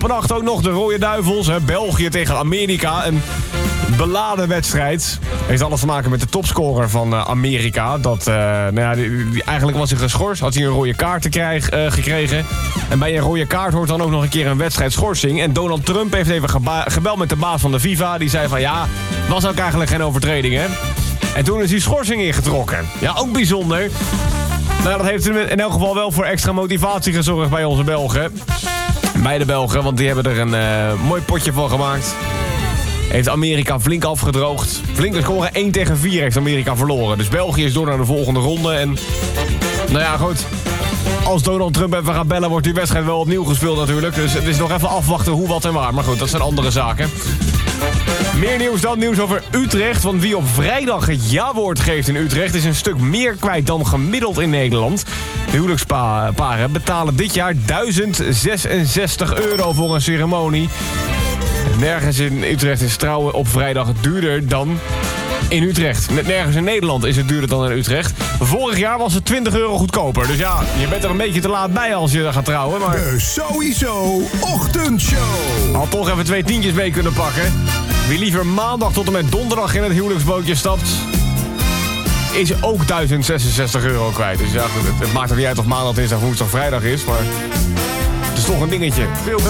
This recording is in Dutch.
Vannacht ook nog de Rode Duivels, hè, België tegen Amerika. Een beladen wedstrijd. Heeft alles te maken met de topscorer van Amerika. Eigenlijk was hij geschorst. Had hij een rode kaart gekregen. En bij een rode kaart hoort dan ook nog een keer een wedstrijdschorsing. En Donald Trump heeft even gebeld met de baas van de FIFA. Die zei van ja, was ook eigenlijk geen overtreding, hè. En toen is die schorsing ingetrokken. Ja, ook bijzonder. Nou, dat heeft in elk geval wel voor extra motivatie gezorgd bij onze Belgen. Bij de Belgen, want die hebben er een mooi potje van gemaakt. Heeft Amerika flink afgedroogd. Flink scoren 1-4 heeft Amerika verloren. Dus België is door naar de volgende ronde. En nou ja, goed. Als Donald Trump even gaat bellen, wordt die wedstrijd wel opnieuw gespeeld natuurlijk. Dus het is nog even afwachten hoe, wat en waar. Maar goed, dat zijn andere zaken. Meer nieuws dan nieuws over Utrecht. Want wie op vrijdag het ja-woord geeft in Utrecht is een stuk meer kwijt dan gemiddeld in Nederland. De huwelijksparen betalen dit jaar €1066 voor een ceremonie. Nergens in Utrecht is trouwen op vrijdag duurder dan in Utrecht. Nergens in Nederland is het duurder dan in Utrecht. Vorig jaar was het €20 goedkoper. Dus ja, je bent er een beetje te laat bij als je gaat trouwen. Maar de Sowieso Ochtendshow. Had toch even 2 tientjes mee kunnen pakken. Wie liever maandag tot en met donderdag in het huwelijksbootje stapt, is ook €1066 kwijt. Dus ja, het maakt er niet uit of maandag, dinsdag, woensdag, vrijdag is. Maar het is toch een dingetje. Veel